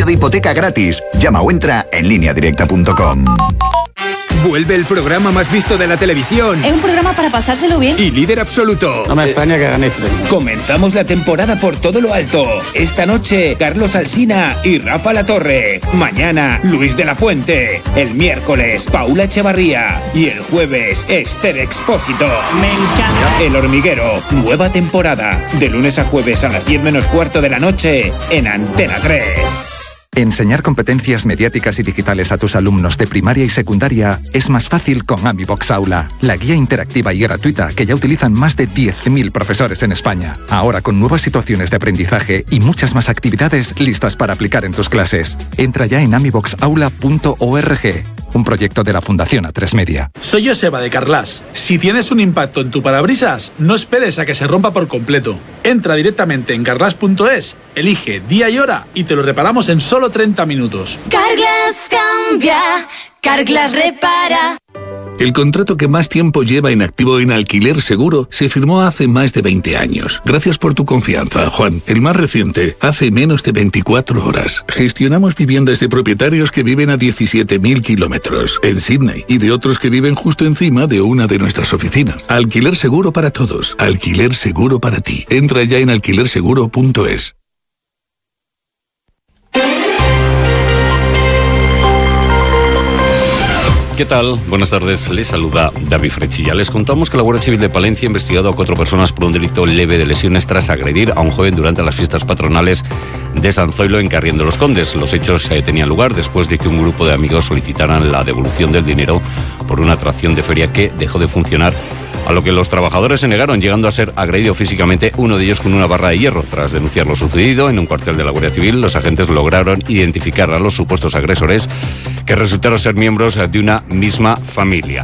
de hipoteca gratis. Llama o entra en lineadirecta.com. Vuelve el programa más visto de la televisión. Es un programa para pasárselo bien. Y líder absoluto. No me extraña que ganéis premio. Comenzamos la temporada por todo lo alto. Esta noche, Carlos Alsina y Rafa Latorre. Mañana, Luis de la Fuente. El miércoles, Paula Echevarría. Y el jueves, Esther Expósito. Me encanta. El Hormiguero. Nueva temporada. De lunes a jueves a las 10 menos cuarto de la noche en Antena 3. Enseñar competencias mediáticas y digitales a tus alumnos de primaria y secundaria es más fácil con AmiBox Aula, la guía interactiva y gratuita que ya utilizan más de 10.000 profesores en España. Ahora con nuevas situaciones de aprendizaje y muchas más actividades listas para aplicar en tus clases. Entra ya en amiboxaula.org, un proyecto de la Fundación A3 Media. Soy Joseba de Carglass. Si tienes un impacto en tu parabrisas, no esperes a que se rompa por completo. Entra directamente en carglass.es, elige día y hora y te lo reparamos en solo 30 minutos. Carglass cambia, Carglass repara. El contrato que más tiempo lleva en activo en Alquiler Seguro se firmó hace más de 20 años. Gracias por tu confianza, Juan. El más reciente, hace menos de 24 horas. Gestionamos viviendas de propietarios que viven a 17.000 kilómetros en Sydney y de otros que viven justo encima de una de nuestras oficinas. Alquiler Seguro para todos. Alquiler Seguro para ti. Entra ya en alquilerseguro.es. ¿Qué tal? Buenas tardes, les saluda David Frechilla. Les contamos que la Guardia Civil de Palencia ha investigado a 4 personas por un delito leve de lesiones tras agredir a un joven durante las fiestas patronales de San Zoilo en Carrión de los Condes. Los hechos tenían lugar después de que un grupo de amigos solicitaran la devolución del dinero por una atracción de feria que dejó de funcionar, a lo que los trabajadores se negaron, llegando a ser agredido físicamente, uno de ellos con una barra de hierro. Tras denunciar lo sucedido en un cuartel de la Guardia Civil, los agentes lograron identificar a los supuestos agresores, que resultaron ser miembros de una misma familia.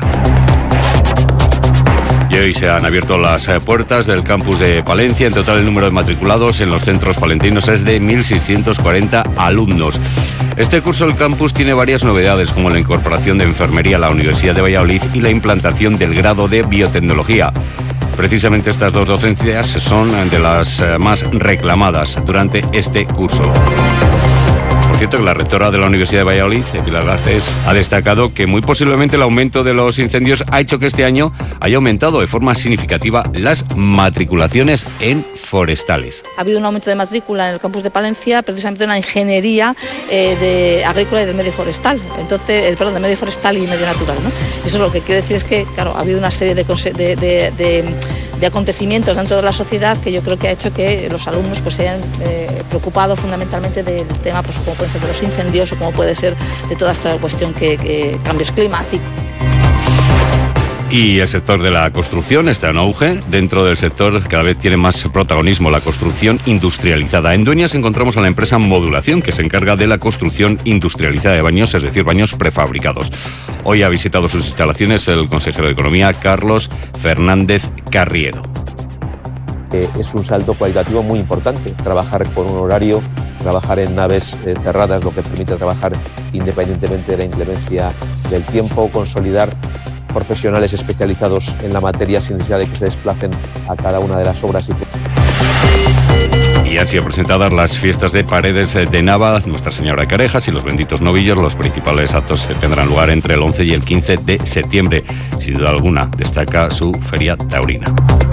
Y hoy se han abierto las puertas del campus de Palencia. En total, el número de matriculados en los centros palentinos es de 1.640 alumnos. Este curso el campus tiene varias novedades, como la incorporación de enfermería a la Universidad de Valladolid y la implantación del grado de biotecnología. Precisamente estas dos docencias son de las más reclamadas durante este curso. Por cierto, que la rectora de la Universidad de Valladolid, Pilar Garcés, ha destacado que muy posiblemente el aumento de los incendios ha hecho que este año haya aumentado de forma significativa las matriculaciones en forestales. Ha habido un aumento de matrícula en el campus de Palencia, precisamente en la ingeniería de agrícola y de medio forestal. Entonces, de medio forestal y medio natural, ¿no? Eso lo que quiero decir es que, claro, ha habido una serie de acontecimientos dentro de la sociedad que yo creo que ha hecho que los alumnos pues se hayan preocupado fundamentalmente del tema, pues como pueden ser de los incendios o como puede ser de toda esta cuestión que cambios climáticos. Y el sector de la construcción está en auge. Dentro del sector cada vez tiene más protagonismo la construcción industrializada. En Dueñas encontramos a la empresa Modulación, que se encarga de la construcción industrializada de baños, es decir, baños prefabricados. Hoy ha visitado sus instalaciones el consejero de Economía, Carlos Fernández Carriedo. Es un salto cualitativo muy importante. Trabajar con un horario, trabajar en naves cerradas, lo que permite trabajar independientemente de la inclemencia del tiempo, consolidar profesionales especializados en la materia sin necesidad de que se desplacen a cada una de las obras. Y han sido presentadas las fiestas de Paredes de Nava, Nuestra Señora de Carejas y los benditos novillos. Los principales actos se tendrán lugar entre el 11 y el 15 de septiembre. Sin duda alguna, destaca su feria taurina.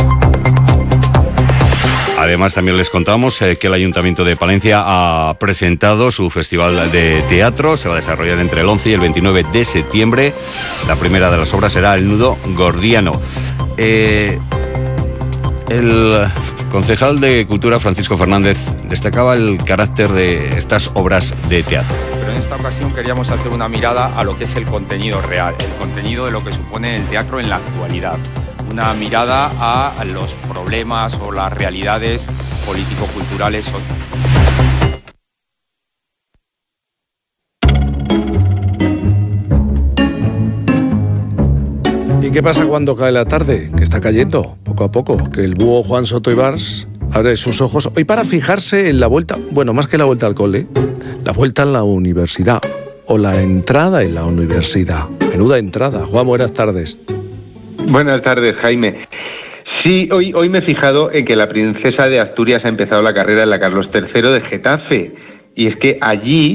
Además, también les contamos que el Ayuntamiento de Palencia ha presentado su festival de teatro. Se va a desarrollar entre el 11 y el 29 de septiembre. La primera de las obras será El Nudo Gordiano. El concejal de Cultura, Francisco Fernández, destacaba el carácter de estas obras de teatro. Pero en esta ocasión queríamos hacer una mirada a lo que es el contenido real, el contenido de lo que supone el teatro en la actualidad. Una mirada a los problemas o las realidades político-culturales. ¿Y qué pasa cuando cae la tarde? Que está cayendo, poco a poco. Que el búho Juan Soto Ibars abre sus ojos hoy para fijarse en la vuelta, bueno, más que la vuelta al cole, la vuelta a la universidad o la entrada en la universidad. Menuda entrada. Juan, buenas tardes. Buenas tardes, Jaime. Sí, hoy me he fijado en que la princesa de Asturias ha empezado la carrera en la Carlos III de Getafe. Y es que allí